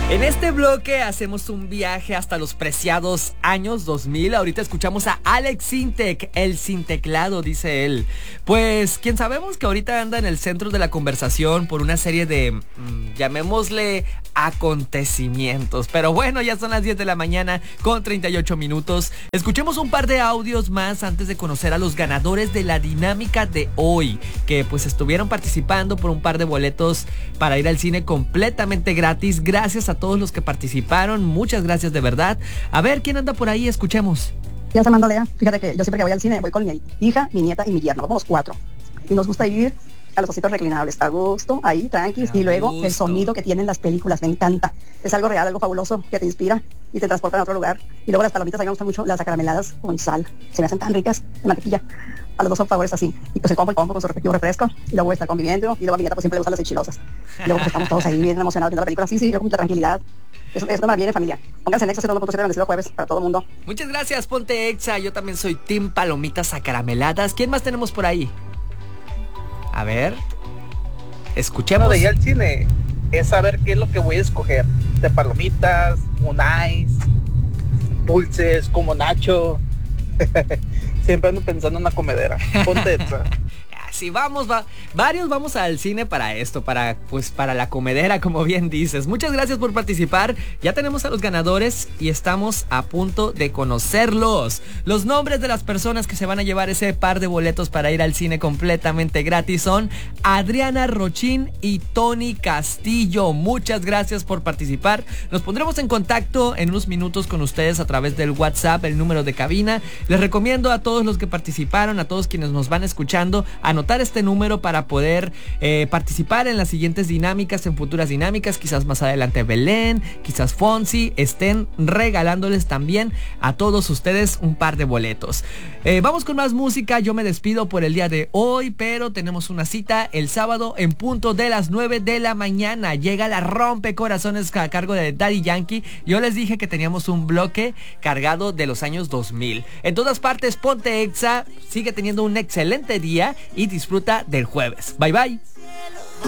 En este bloque hacemos un viaje hasta los preciados años 2000. Ahorita escuchamos a Alex Sintek, el sin teclado, dice él. Pues quien sabemos que ahorita anda en el centro de la conversación por una serie de, llamémosle, acontecimientos. Pero bueno, ya son las 10 de la mañana con 38 minutos. Escuchemos un par de audios más antes de conocer a los ganadores de la dinámica de hoy, que pues estuvieron participando por un par de boletos para ir al cine completamente gratis. Gracias a todos los que participaron, muchas gracias de verdad. A ver, ¿quién anda por ahí? Escuchemos. Ya se mando, Lea. Fíjate que yo siempre que voy al cine voy con mi hija, mi nieta y mi yerno. Vamos 4. Y nos gusta ir a los ositos reclinables. A gusto, ahí, tranquis. Y luego el sonido que tienen las películas, me encanta. Es algo real, algo fabuloso que te inspira y te transporta a otro lugar. Y luego las palomitas, a mí me gustan mucho las acarameladas con sal. Se me hacen tan ricas, de mantequilla. A los dos son favores así. Y pues el combo con su respectivo refresco. Y luego está conviviendo. Y luego a mi nieta pues siempre le gustan las enchilosas. Y luego pues estamos todos ahí bien emocionados viendo la película. Sí, yo con mucha tranquilidad. Es una maravilla en familia. Pónganse en Exa 102.7 bendecido jueves para todo el mundo. Muchas gracias, ponte Exa. Yo también soy team palomitas acarameladas. ¿Quién más tenemos por ahí? A ver, escuchemos. De ir al cine es saber qué es lo que voy a escoger. De palomitas, un ice, dulces, como nacho. Siempre ando pensando en una comedera. Ponte Exa. Si varios vamos al cine para esto, para la comedera, como bien dices. Muchas gracias por participar. Ya tenemos a los ganadores y estamos a punto de conocerlos. Los nombres de las personas que se van a llevar ese par de boletos para ir al cine completamente gratis son Adriana Rochín y Tony Castillo. Muchas gracias por participar. Nos pondremos en contacto en unos minutos con ustedes a través del WhatsApp, el número de cabina. Les recomiendo a todos los que participaron, a todos quienes nos van escuchando, anotar este número para poder participar en las siguientes dinámicas, en futuras dinámicas. Quizás más adelante Belén, quizás Fonsi estén regalándoles también a todos ustedes un par de boletos. Vamos con más música. Yo me despido por el día de hoy, pero tenemos una cita el sábado en punto de las 9 de la mañana. Llega la Rompecorazones a cargo de Daddy Yankee. Yo les dije que teníamos un bloque cargado de los años 2000. En todas partes, ponte Exa. Sigue teniendo un excelente día y disfruta del jueves. Bye bye.